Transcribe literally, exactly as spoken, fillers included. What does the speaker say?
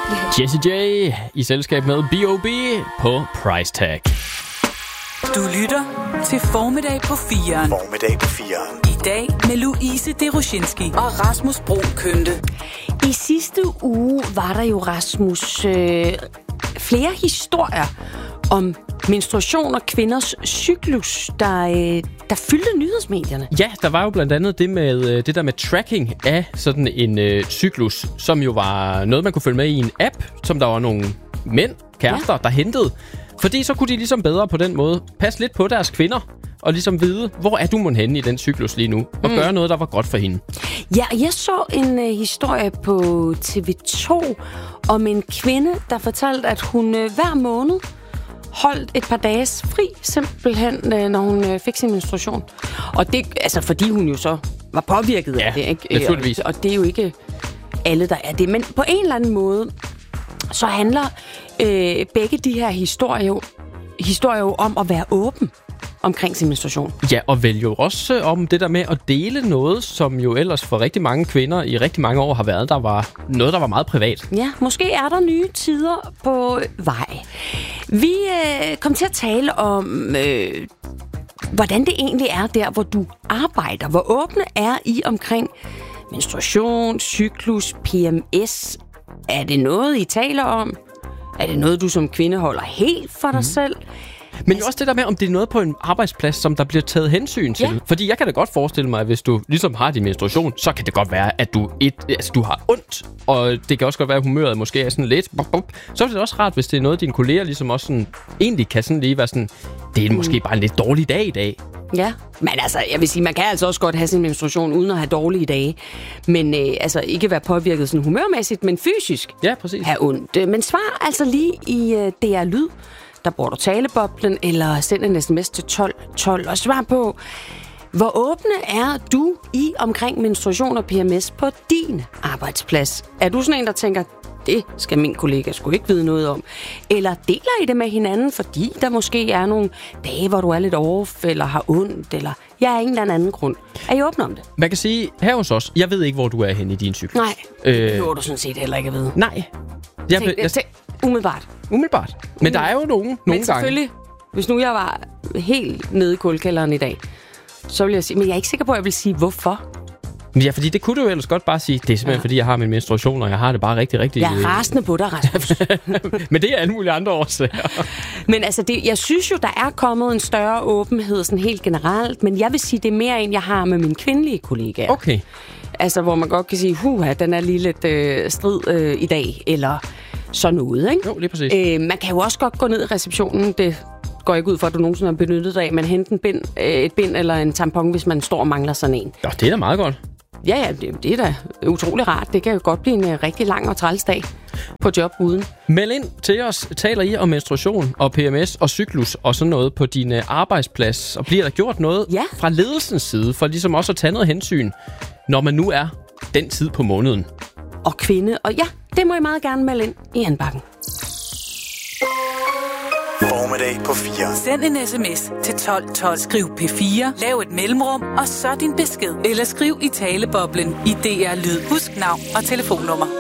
Jessie J i selskab med B O B på Price Tag. Du lytter til Formiddag på firen. Formiddag på firen. I dag med Louise Deroshinski og Rasmus Brun Kønte. I sidste uge var der jo, Rasmus, øh, flere historier om menstruation og kvinders cyklus, der, øh, der fyldte nyhedsmedierne. Ja, der var jo blandt andet det med øh, det der med tracking af sådan en øh, cyklus, som jo var noget, man kunne følge med i en app, som der var nogle mænd, kærester, ja. der hentede. Fordi så kunne de ligesom bedre på den måde passe lidt på deres kvinder, og ligesom vide, hvor er du mon henne i den cyklus lige nu, og mm. gøre noget, der var godt for hende. Ja, jeg så en uh, historie på T V to om en kvinde, der fortalte, at hun uh, hver måned holdt et par dages fri, simpelthen, uh, når hun uh, fik sin menstruation. Og det, altså fordi hun jo så var påvirket ja, af det, ikke? naturligvis. Og, og det er jo ikke alle, der er det. Men på en eller anden måde, så handler øh, begge de her historier jo, historier jo om at være åben omkring sin menstruation. Ja, og vel jo også om det der med at dele noget, som jo ellers for rigtig mange kvinder i rigtig mange år har været, der var noget, der var meget privat. Ja, måske er der nye tider på vej. Vi øh, kom til at tale om, øh, hvordan det egentlig er der, hvor du arbejder. Hvor åbne er I omkring menstruation, cyklus, P M S? Er det noget, I taler om? Er det noget, du som kvinde holder helt for dig mm. selv? Men jo også det der med, om det er noget på en arbejdsplads, som der bliver taget hensyn til. Ja. Fordi jeg kan da godt forestille mig, at hvis du ligesom har din menstruation, så kan det godt være, at du, et, altså, du har ondt. Og det kan også godt være, at humøret måske er sådan lidt. Bop, bop. Så er det også rart, hvis det er noget, dine kolleger ligesom også sådan, egentlig kan sådan lige være sådan, det er måske bare en lidt dårlig dag i dag. Ja, men altså, jeg vil sige, man kan altså også godt have sin menstruation uden at have dårlige dage. Men øh, altså ikke være påvirket sådan humørmæssigt, men fysisk. Ja, præcis. Have ondt. Men svar altså lige i øh, D R Lyd. Der bruger du taleboblen, eller send en sms til tolv tolv og svar på, hvor åbne er du i omkring menstruation og P M S på din arbejdsplads? Er du sådan en, der tænker, det skal min kollega sgu ikke vide noget om? Eller deler I det med hinanden, fordi der måske er nogle dage, hvor du er lidt off, eller har ondt, eller jeg er ingen eller anden grund? Er I åbne om det? Man kan sige, her hos os, jeg ved ikke, hvor du er henne i din cyklus. Nej, det øh, behøver du sådan set heller ikke at vide. Nej. Jeg, tænk, jeg, tænk, umiddelbart. Umiddelbart. Men der er jo nogen, nogle men gange. selvfølgelig, hvis nu jeg var helt nede i kuldekælderen i dag, så vil jeg sige, men jeg er ikke sikker på, at jeg vil sige, hvorfor. Ja, fordi det kunne du jo ellers godt bare sige, det er simpelthen, ja. fordi jeg har min menstruation, og jeg har det bare rigtig, rigtig... Jeg er rasende på dig, Rasmus. Men det er alle mulige andre årsager. Men altså, det, jeg synes jo, der er kommet en større åbenhed sådan helt generelt, men jeg vil sige, det er mere end jeg har med mine kvindelige kollegaer. Okay. Altså, hvor man godt kan sige, huha, den er lige lidt øh, strid øh, i dag, eller sådan noget, ikke? Jo, lige præcis. Øh, man kan jo også godt gå ned i receptionen, det går ikke ud for, at du nogensinde har benyttet dig af, men hente en bind, øh, et bind eller en tampon, hvis man står og mangler sådan en. Ja, det er da meget godt. Ja, ja, det, det er da utrolig rart. Det kan jo godt blive en uh, rigtig lang og træls dag på job uden. Meld ind til os. Taler I om menstruation og P M S og cyklus og sådan noget på din uh, arbejdsplads? Og bliver der gjort noget ja. fra ledelsens side for ligesom også at tage noget hensyn, når man nu er den tid på måneden? Og kvinde. Og ja, det må I meget gerne melde ind i anbakken. Formiddag på fire. Send en sms til tolv tolv. Skriv P fire. Lav et mellemrum, og så din besked. Eller skriv i taleboblen i D R Lyd. Husk navn og telefonnummer.